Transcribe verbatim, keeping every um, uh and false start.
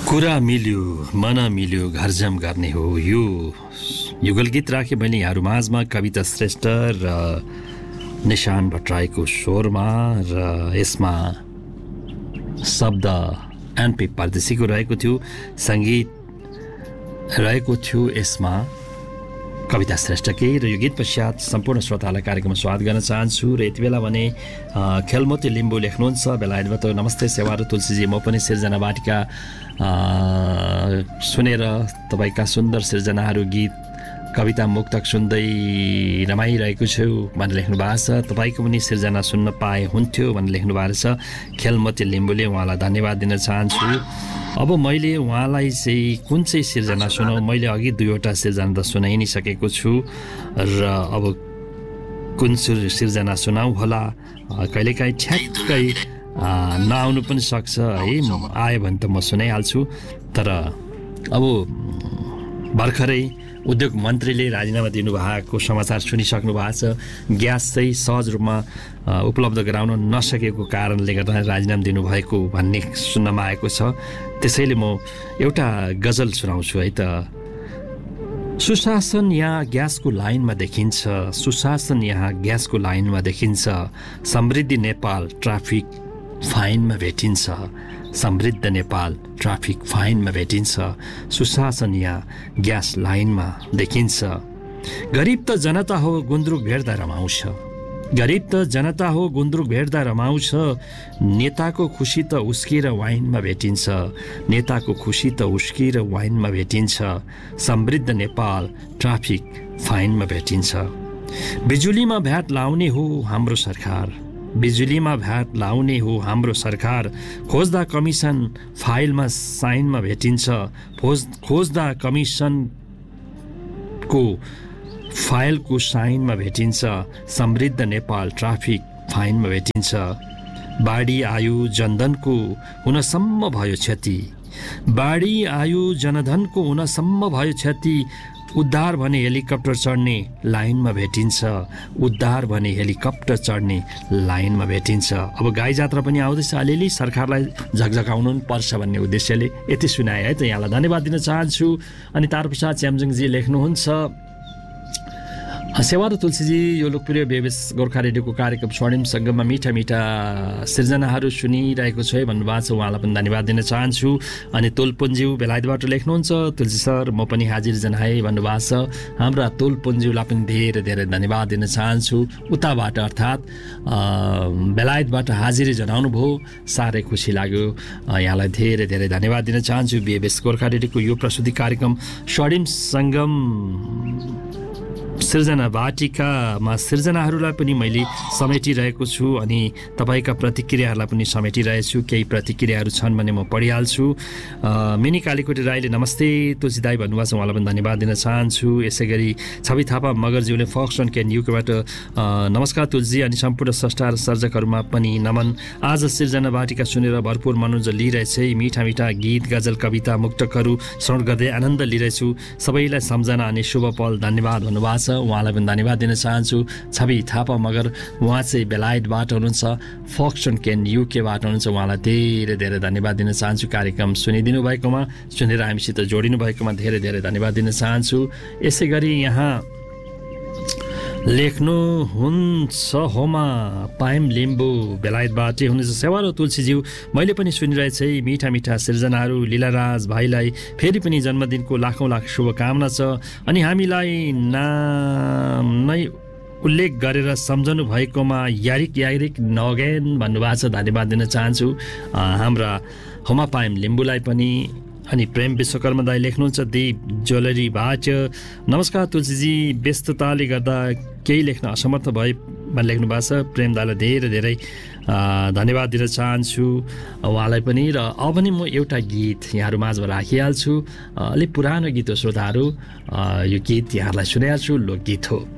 कुरा मिल्यो मन मिल्यो घरजम गर्ने हो यो युगल गीत राखेँ मैले यहाँहरू माझमा कविता श्रेष्ठ र निशान भट्टराईको स्वरमा र यसमा शब्द एनपी परदेशीको रहेको थियो, सङ्गीत रहेको थियो यसमा कविता श्रेष्ठकै। र यो गीत पश्चात सम्पूर्ण श्रोतालाई कार्यक्रममा स्वागत गर्न चाहन्छु। र यति बेला भने खेलमोती लिम्बू लेख्नुहुन्छ बेलायतबाट, नमस्ते सेवा र तुलसीजी, म पनि सिर्जना वाटिका सुनेर तपाईँका सुन्दर सिर्जनाहरू गीत कविता मुक्तक सुन्दै रमाइरहेको छु भनेर लेख्नु भएको छ। तपाईँको पनि सिर्जना सुन्न पाए हुन्थ्यो भनेर लेख्नु भएको छ खेलमती लिम्बूले। उहाँलाई धन्यवाद दिन चाहन्छु। अब मैले उहाँलाई चाहिँ कुन चाहिँ सिर्जना सुनाउँ, मैले अघि दुईवटा सिर्जना त सुनाइ नै सकेको छु र अब कुन सिर्जना सुनाउँ होला, कहिलेकाहीँ ठ्याक्कै नआउनु पनि सक्छ है, आयो भने त म सुनाइहाल्छु। तर अब भर्खरै उद्योग मन्त्रीले राजीनामा दिनुभएको समाचार सुनिसक्नु भएको छ। ग्यास चाहिँ सहज रूपमा उपलब्ध गराउन नसकेको कारणले गर्दा राजीनामा दिनुभएको भन्ने सुन्नमा आएको छ। त्यसैले म एउटा गजल सुनाउँछु है त। सुशासन यहाँ ग्यासको लाइनमा देखिन्छ, सुशासन यहाँ ग्यासको लाइनमा देखिन्छ, समृद्धि नेपाल ट्राफिक फाइनमा भेटिन्छ, समृद्ध नेपाल ट्राफिक फाइनमा भेटिन्छ, सुशासन यहाँ ग्यास लाइनमा देखिन्छ। गरिब त जनता हो गुन्द्रुक भेट्दा रमाउँछ, गरिब त जनता हो गुन्द्रुक भेट्दा रमाउँछ, नेताको खुसी त उस्किएर वाइनमा भेटिन्छ, नेताको खुसी त उस्किएर वाइनमा भेटिन्छ, समृद्ध नेपाल ट्राफिक फाइनमा भेटिन्छ। बिजुलीमा भ्याट लाउने हो हाम्रो सरकार, बिजुलीमा भ्याट लाउने हो हाम्रो सरकार, खोज्दा कमिसन फाइलमा साइनमा भेटिन्छ, खोज खोज्दा कमिसनको फाइलको साइनमा भेटिन्छ, समृद्ध नेपाल ट्राफिक फाइनमा भेटिन्छ। बाढी आयो जनधनको हुनसम्म भयो क्षति, बाढी आयो जनधनको हुनसम्म भयो क्षति, उद्धार भने हेलिकप्टर चढ्ने लाइनमा भेटिन्छ, उद्धार भने हेलिकप्टर चढ्ने लाइनमा भेटिन्छ। अब गाई जात्रा पनि आउँदैछ, अलिअलि सरकारलाई झकझकाउनु पनि पर्छ भन्ने उद्देश्यले यति सुनाए है त। यहाँलाई धन्यवाद दिन चाहन्छु। अनि तारप्रसाद च्याम्जङजी लेख्नुहुन्छ, सेवा र तुलसीजी, यो लोकप्रिय बेबेस गोर्खा रेडियोको कार्यक्रम स्वर्णिम सङ्गममा मिठा मिठा सिर्जनाहरू सुनिरहेको छु है भन्नुभएको छ, उहाँलाई पनि धन्यवाद दिन चाहन्छु। अनि तुलपुन्ज्यू बेलायतबाट लेख्नुहुन्छ, तुलसी सर म पनि हाजिर जनाएँ भन्नुभएको छ। हाम्रा तुलपुन्ज्यूलाई पनि धेरै धेरै धन्यवाद दिन चाहन्छु। उताबाट अर्थात् बेलायतबाट हाजिरी जनाउनु भयो, साह्रै खुसी लाग्यो, यहाँलाई धेरै धेरै धन्यवाद दिन चाहन्छु। बेबेस गोर्खा रेडियोको यो प्रस्तुति कार्यक्रम स्वर्णिम सङ्गम सिर्जना वाटिकामा सिर्जनाहरूलाई पनि मैले समेटिरहेको छु अनि तपाईँका प्रतिक्रियाहरूलाई पनि समेटिरहेछु। केही प्रतिक्रियाहरू छन् भने म पढिहाल्छु। मिनी कालीकोटी राईले नमस्ते तुलसी दाई भन्नुभएको छ, उहाँलाई पनि धन्यवाद दिन चाहन्छु। यसै गरी छवि थापा मगरज्यूले फक्सन क्यान युकेबाट नमस्कार तुलसी अनि सम्पूर्ण स्रष्टा र सर्जकहरूमा पनि नमन। आज सिर्जना वाटिका सुनेर भरपुर मनोरञ्जन लिइरहेछ, मिठा मिठा गीत गजल कविता मुक्तकहरू श्रवण गर्दै आनन्द लिइरहेछु। सबैलाई सम्झना अनि शुभ पल धन्यवाद भन्नुभएको छ, उहाँलाई पनि धन्यवाद दिन चाहन्छु। छवि थापा मगर उहाँ चाहिँ बेलायतबाट हुनुहुन्छ, फक्सन क्यान युकेबाट हुनुहुन्छ, उहाँलाई धेरै धेरै धन्यवाद दिन चाहन्छु। कार्यक्रम सुनिदिनु भएकोमा, सुनेर हामीसित जोडिनु भएकोमा धेरै धेरै धन्यवाद दिन चाहन्छु। यसै गरी यहाँ लेख्नुहुन्छ होमा पाइम लिम्बू बेलायतबाटै हुनुहुन्छ, सेवा र तुलसीज्यू मैले पनि सुनिरहेछ है मिठा मिठा सिर्जनाहरू। लीलाराज भाइलाई फेरि पनि जन्मदिनको लाखौँ लाख शुभकामना छ अनि हामीलाई नाम नै उल्लेख गरेर सम्झनु भएकोमा यारिक यारिक नगेन भन्नुभएको छ, धन्यवाद दिन चाहन्छु हाम्रा होमा पाइम लिम्बूलाई पनि। अनि प्रेम विश्वकर्मा दाई लेख्नुहुन्छ दिप ज्वेलरी भाच, नमस्कार तुलसीजी, व्यस्तताले गर्दा केही लेख्न असमर्थ भए भनेर लेख्नु भएको छ। प्रेम दाईलाई धेरै धेरै धन्यवाद दिन चाहन्छु उहाँलाई पनि। र अब पनि म एउटा गीत यहाँहरू माझमा राखिहाल्छु, अलिक पुरानो गीत हो श्रोताहरू, यो गीत यहाँहरूलाई सुनाइहाल्छु, लोकगीत हो।